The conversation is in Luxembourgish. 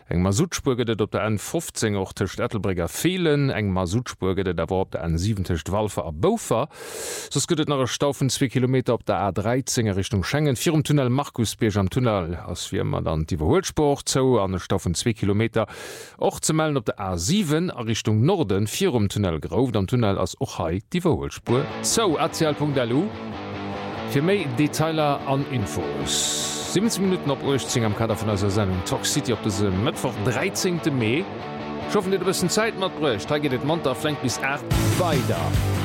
Eng Masutspur gedet op der N15 och techt Ettelbreger fehlen, eng Masutspur gedet der war op der N7 techt Walfer a Bofer. Sos gëtt nach Staufen 2 Kilometer op der A13 Richtung Schengen, 4 Tunnel Markusbeerg am Tunnel ass wie man dann die Holsport zo an Staufen 2 Kilometer. Och ze melden op der A7 a Richtung Norden 4 Tunnel Grouf, am Tunnel ass Ochai die Holspur. So RTL.delu fir méi Detailer an Infos. 17 Minuten op 18 am Kader vun der Sendung Talk City op dese Mittwoch 13. Mai. Schaffen dit bessen Zeit mat brech, da geht et Montag flenk bis 8 weiter.